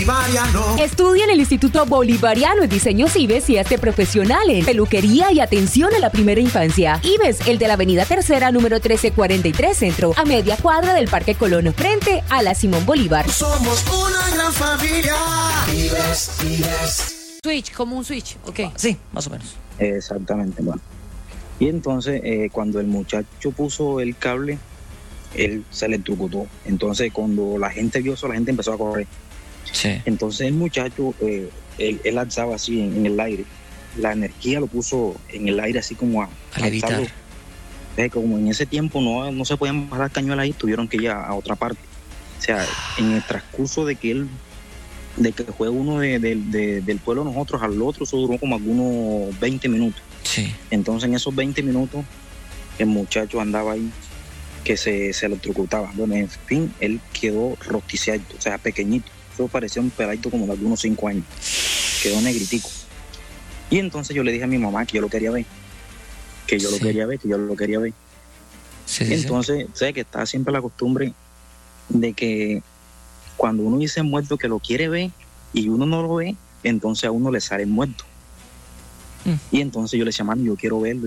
Bolivariano. Estudia en el Instituto Bolivariano en Diseño Cibes y hazte profesional en peluquería y atención a la primera infancia. Ibes, el de la Avenida Tercera, número 1343 Centro, a media cuadra del Parque Colón, frente a la Simón Bolívar. Somos una gran familia. Ibes. Switch, como un switch, ok. Sí, más o menos. Exactamente, bueno. Y entonces, cuando el muchacho puso el cable, él se electrocutó. Entonces, cuando la gente vio eso, la gente empezó a correr. Sí. Entonces, el muchacho, él alzaba así en el aire. La energía lo puso en el aire, así como a levitar. Como en ese tiempo no se podían bajar cañuelas ahí, tuvieron que ir a otra parte. O sea, en el transcurso de que fue uno del pueblo de nosotros al otro, eso duró como algunos 20 minutos. Sí. Entonces en esos 20 minutos el muchacho andaba ahí que se electrocutaba. Bueno, en fin, él quedó rosticiado, o sea, pequeñito. Eso parecía un peladito como de algunos 5 años. Quedó negritico. Y entonces yo le dije a mi mamá que yo lo quería ver. Que yo lo quería ver. Sí, y entonces, sé que está siempre la costumbre de que cuando uno dice muerto que lo quiere ver y uno no lo ve, entonces a uno le sale muerto. Y entonces yo le decía, mami, yo quiero verlo.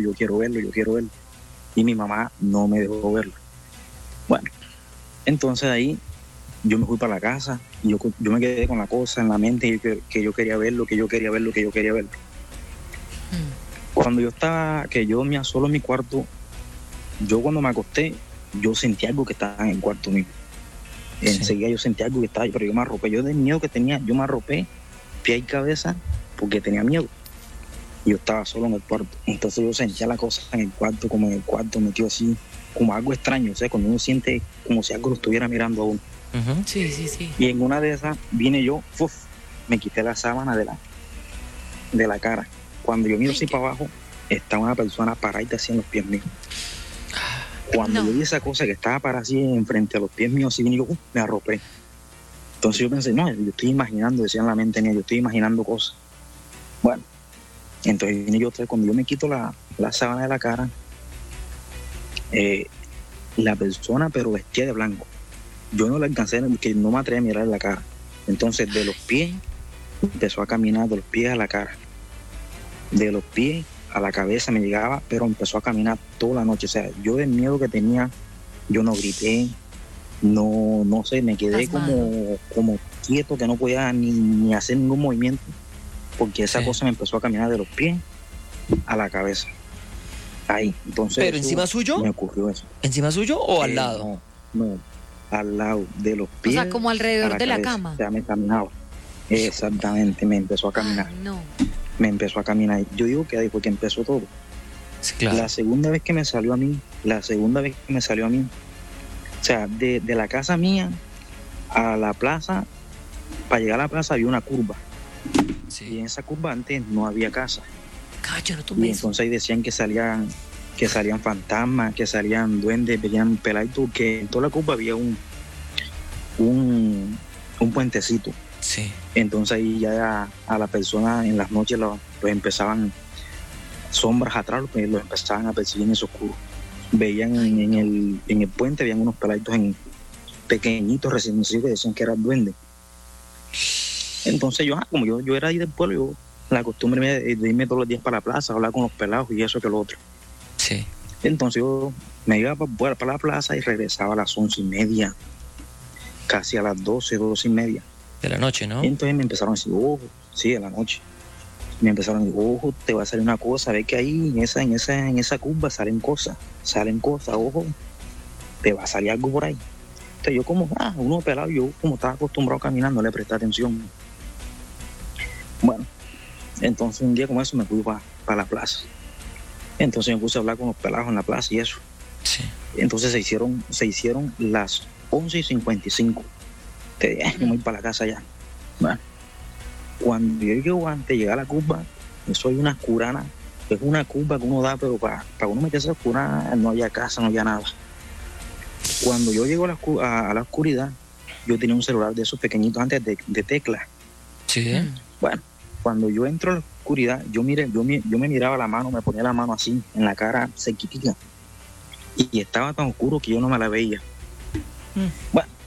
Y mi mamá no me dejó verlo. Bueno, entonces ahí yo me fui para la casa y yo me quedé con la cosa en la mente que yo quería verlo. Cuando yo dormía solo en mi cuarto, yo cuando me acosté, yo sentí algo que estaba en el cuarto mío. Enseguida yo sentí algo que estaba ahí, pero yo me arropé. Yo del miedo que tenía, yo me arropé pie y cabeza porque tenía miedo. Yo estaba solo en el cuarto. Entonces yo sentía la cosa en el cuarto, como en el cuarto, metido así, como algo extraño. O sea, cuando uno siente como si algo lo estuviera mirando a uno. Uh-huh. Sí. Y en una de esas vine yo, me quité la sábana de la cara. Cuando yo miro así para abajo, está una persona parada así en los pies míos. Cuando yo vi esa cosa que estaba parada así enfrente a los pies míos, así vine yo, me arropé. Entonces yo pensé, no, yo estoy imaginando, decía en la mente mía, yo estoy imaginando cosas. Bueno, entonces vine yo otra vez, cuando yo me quito la sábana de la cara, la persona, pero vestida de blanco. Yo no la alcancé porque no me atreví a mirar la cara. Entonces de los pies empezó a caminar, de los pies a la cara. De los pies a la cabeza me llegaba, pero empezó a caminar toda la noche. O sea, yo del miedo que tenía, yo no grité, no sé, me quedé como quieto, que no podía ni hacer ningún movimiento, porque esa cosa me empezó a caminar de los pies a la cabeza. Ahí, entonces. ¿Pero encima suyo? Me ocurrió eso. ¿Encima suyo o al lado? No, al lado de los pies. O sea, como alrededor de la cabeza. cama. O sea, me caminaba. Exactamente, me empezó a caminar. No. Me empezó a caminar. Yo digo que ahí fue que empezó todo. Sí, claro. La segunda vez que me salió a mí, o sea, de la casa mía a la plaza, para llegar a la plaza había una curva. Sí. Y en esa curva antes no había casa. Cacho, no Y entonces ahí decían que salían fantasmas, que salían duendes, veían peladitos, que en toda la curva había un puentecito. Sí. Entonces ahí ya a la persona en las noches los empezaban sombras atrás, los empezaban a perseguir en ese oscuro. Veían en el puente, veían unos peladitos pequeñitos recién nacidos que decían que eran duendes. Entonces como yo era ahí del pueblo, la costumbre de irme todos los días para la plaza, hablar con los pelados y eso que lo otro. Sí. Entonces yo me iba para la plaza y regresaba a las 11:30, casi a las 12:30. De la noche, ¿no? Y entonces me empezaron a decir, sí, de la noche. Me empezaron a decir, te va a salir una cosa, ve que ahí en esa curva salen cosas, ojo, te va a salir algo por ahí. Entonces yo como, uno pelado, yo como estaba acostumbrado a caminar, no le presté atención. Bueno, entonces un día como eso me fui para la plaza. Entonces me puse a hablar con los pelados en la plaza y eso. Sí. Entonces se hicieron las 11:55. Te dije, yo me voy para la casa ya. Bueno, cuando yo llego antes de llegar a la curva, eso hay una curana, es una curva que uno da, pero para uno meterse a la curana no había casa, no había nada. Cuando yo llego a la oscuridad, yo tenía un celular de esos pequeñitos antes de tecla. Sí. Bueno, cuando yo entro a la oscuridad, yo me miraba la mano, me ponía la mano así, en la cara, cerquitica. Y estaba tan oscuro que yo no me la veía. Bueno,